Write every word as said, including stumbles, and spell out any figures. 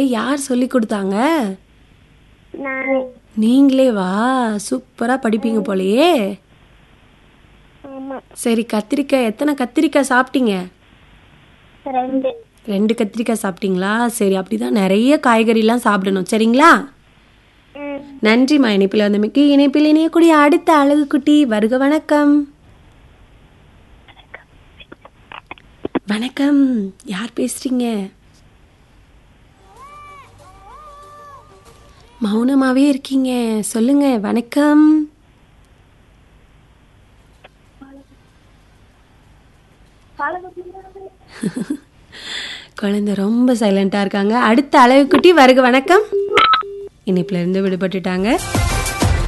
யார் சொல்லி கொடுத்தாங்க? நானே. நீங்களே வா, சூப்பரா படிப்பீங்க போலயே. ஆமா. சரி, கத்திரிக்காய் எத்தனை கத்திரிக்காய் சாப்பிட்டீங்க? ரெண்டு. ரெண்டு கத்திரிக்காய் சாப்பிட்டீங்களா? சரி, அப்படிதான் நிறைய காய்கறிலாம் சாப்பிடணும், சரிங்களா? ம். நன்றிம்மா இணைப்பில் வந்த மிக்க. இணைப்பில் இணையக்கூடிய அடுத்த அழகு குட்டி வருக. வணக்கம். வணக்கம், யார் பேசுறீங்க? மௌனமாவே இருக்கீங்க, சொல்லுங்க. வணக்கம். குழந்தை ரொம்ப சைலண்டா இருக்காங்க. அடுத்த அழகு குட்டி வருக. வணக்கம். இணைப்புல இருந்து விடுபட்டுட்டாங்க.